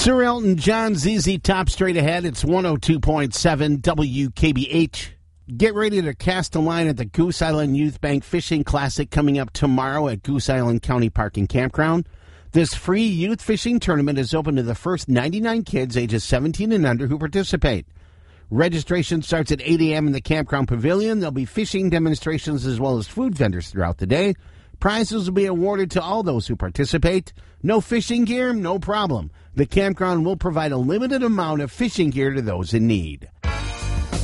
Sir Elton John, ZZ Top straight ahead. It's 102.7 WKBH. Get ready to cast a line at the Goose Island Youth Bank Fishing Classic coming up tomorrow at Goose Island County Park and Campground. This free youth fishing tournament is open to the first 99 kids ages 17 and under who participate. Registration starts at 8 a.m. in the Campground Pavilion. There'll be fishing demonstrations as well as food vendors throughout the day. Prizes will be awarded to all those who participate. No fishing gear? No problem. The campground will provide a limited amount of fishing gear to those in need.